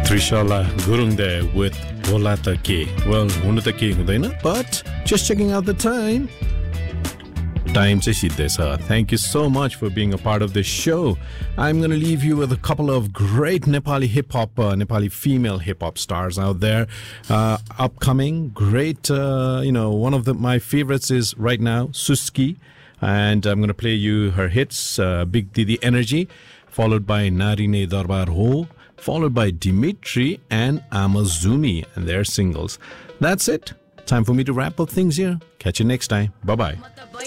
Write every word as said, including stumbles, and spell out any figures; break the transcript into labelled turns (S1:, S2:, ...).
S1: Trishala Gurung there with Bola Ta Ke. Well, Hunu Ta Ke Hudaina, but just checking out the time. Time se siddha. Thank you so much for being a part of this show. I'm going to leave you with a couple of great Nepali hip-hop, uh, Nepali female hip-hop stars out there. Uh, upcoming, great, uh, you know, one of the, my favorites is right now, Suski. And I'm going to play you her hits, uh, Big Didi Energy, followed by Narine Darbar Ho, followed by Dimitri and Amazumi and their singles. That's it. Time for me to wrap up things here. Catch you next time. Bye-bye.